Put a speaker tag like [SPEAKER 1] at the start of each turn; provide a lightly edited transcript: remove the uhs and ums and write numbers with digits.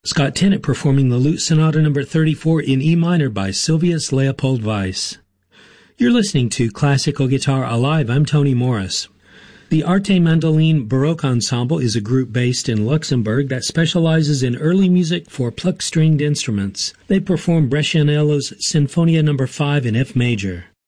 [SPEAKER 1] Scott Tennant performing the Lute Sonata No. 34 in E minor by Sylvius Leopold Weiss. You're listening to Classical Guitar Alive. I'm Tony Morris. The Arte Mandoline Baroque Ensemble is a group based in Luxembourg that specializes in early music for plucked stringed instruments. They perform Brescianella's Sinfonia No. 5 in F major.